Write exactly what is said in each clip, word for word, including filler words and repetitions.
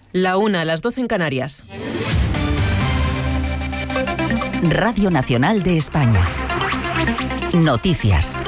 La una, a las doce en Canarias. Radio Nacional de España. Noticias.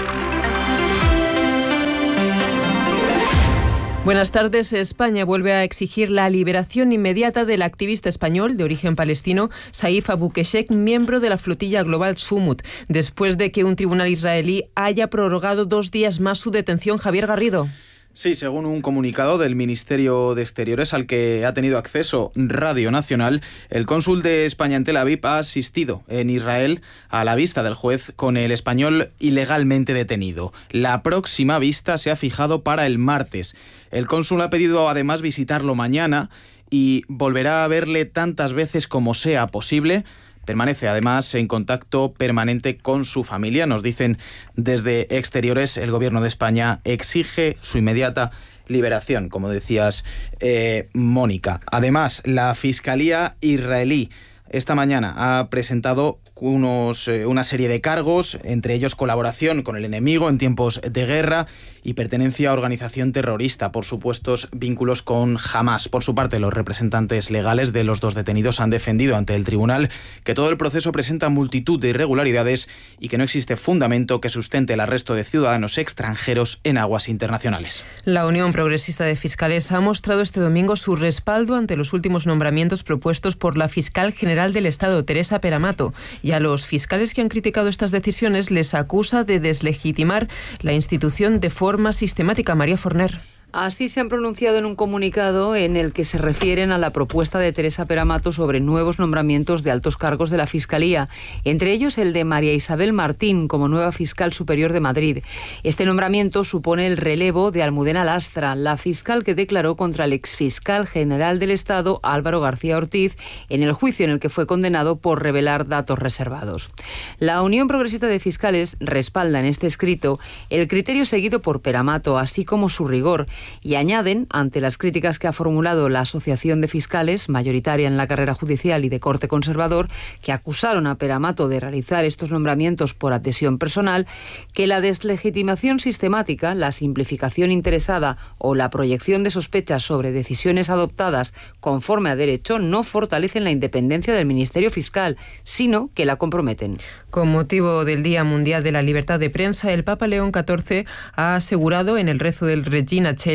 Buenas tardes. España vuelve a exigir la liberación inmediata del activista español de origen palestino Saif Abu Keshek, miembro de la flotilla global Zumut, después de que un tribunal israelí haya prorrogado dos días más su detención. Javier Garrido. Sí, según un comunicado del Ministerio de Exteriores al que ha tenido acceso Radio Nacional, el cónsul de España en Tel Aviv ha asistido en Israel a la vista del juez con el español ilegalmente detenido. La próxima vista se ha fijado para el martes. El cónsul ha pedido además visitarlo mañana y volverá a verle tantas veces como sea posible. Permanece además en contacto permanente con su familia. Nos dicen desde Exteriores, el Gobierno de España exige su inmediata liberación, como decías, eh, Mónica. Además, la Fiscalía israelí esta mañana ha presentado unos, eh, una serie de cargos, entre ellos colaboración con el enemigo en tiempos de guerra y pertenencia a organización terrorista por supuestos vínculos con Hamás. Por su parte, los representantes legales de los dos detenidos han defendido ante el tribunal que todo el proceso presenta multitud de irregularidades y que no existe fundamento que sustente el arresto de ciudadanos extranjeros en aguas internacionales. La Unión Progresista de Fiscales ha mostrado este domingo su respaldo ante los últimos nombramientos propuestos por la fiscal general del Estado, Teresa Peramato, y a los fiscales que han criticado estas decisiones les acusa de deslegitimar la institución de forma sistemática. María Forner. Así se han pronunciado en un comunicado en el que se refieren a la propuesta de Teresa Peramato sobre nuevos nombramientos de altos cargos de la Fiscalía, entre ellos el de María Isabel Martín como nueva fiscal superior de Madrid. Este nombramiento supone el relevo de Almudena Lastra, la fiscal que declaró contra el exfiscal general del Estado, Álvaro García Ortiz, en el juicio en el que fue condenado por revelar datos reservados. La Unión Progresista de Fiscales respalda en este escrito el criterio seguido por Peramato, así como su rigor, y añaden, ante las críticas que ha formulado la Asociación de Fiscales, mayoritaria en la carrera judicial y de corte conservador, que acusaron a Peramato de realizar estos nombramientos por adhesión personal, que la deslegitimación sistemática, la simplificación interesada o la proyección de sospechas sobre decisiones adoptadas conforme a derecho no fortalecen la independencia del Ministerio Fiscal, sino que la comprometen. Con motivo del Día Mundial de la Libertad de Prensa, el Papa León catorce ha asegurado en el rezo del Regina Coeli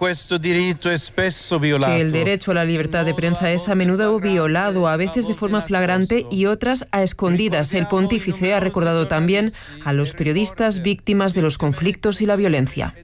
que el derecho a la libertad de prensa es a menudo violado, a veces de forma flagrante y otras a escondidas. El pontífice ha recordado también a los periodistas víctimas de los conflictos y la violencia.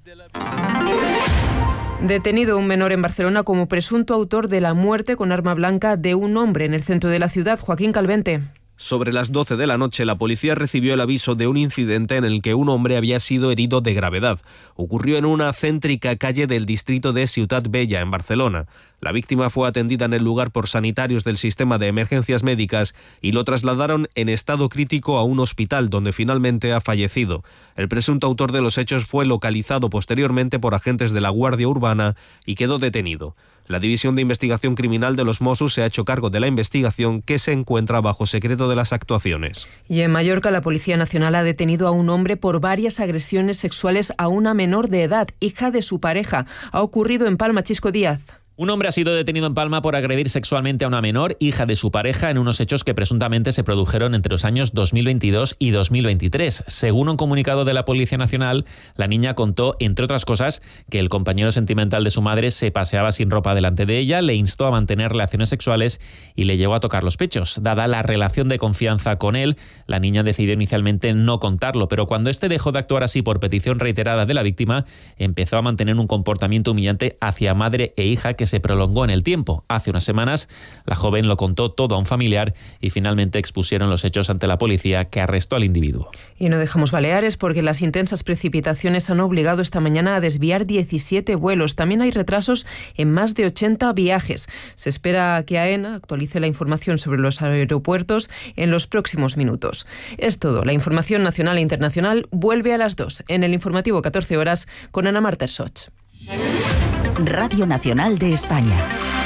Detenido un menor en Barcelona como presunto autor de la muerte con arma blanca de un hombre en el centro de la ciudad. Joaquín Calvente. Sobre las doce de la noche, la policía recibió el aviso de un incidente en el que un hombre había sido herido de gravedad. Ocurrió en una céntrica calle del distrito de Ciutat Vella, en Barcelona. La víctima fue atendida en el lugar por sanitarios del sistema de emergencias médicas y lo trasladaron en estado crítico a un hospital, donde finalmente ha fallecido. El presunto autor de los hechos fue localizado posteriormente por agentes de la Guardia Urbana y quedó detenido. La División de Investigación Criminal de los Mossos se ha hecho cargo de la investigación, que se encuentra bajo secreto de las actuaciones. Y en Mallorca, la Policía Nacional ha detenido a un hombre por varias agresiones sexuales a una menor de edad, hija de su pareja. Ha ocurrido en Palma. Chisco Díaz. Un hombre ha sido detenido en Palma por agredir sexualmente a una menor, hija de su pareja, en unos hechos que presuntamente se produjeron entre los años dos mil veintidós y dos mil veintitrés. Según un comunicado de la Policía Nacional, la niña contó, entre otras cosas, que el compañero sentimental de su madre se paseaba sin ropa delante de ella, le instó a mantener relaciones sexuales y le llevó a tocar los pechos. Dada la relación de confianza con él, la niña decidió inicialmente no contarlo, pero cuando este dejó de actuar así por petición reiterada de la víctima, empezó a mantener un comportamiento humillante hacia madre e hija que se prolongó en el tiempo. Hace unas semanas, la joven lo contó todo a un familiar y finalmente expusieron los hechos ante la policía, que arrestó al individuo. Y no dejamos Baleares porque las intensas precipitaciones han obligado esta mañana a desviar diecisiete vuelos. También hay retrasos en más de ochenta viajes. Se espera que AENA actualice la información sobre los aeropuertos en los próximos minutos. Es todo. La información nacional e internacional vuelve a las dos en el informativo catorce horas con Ana Marta Soch. Radio Nacional de España.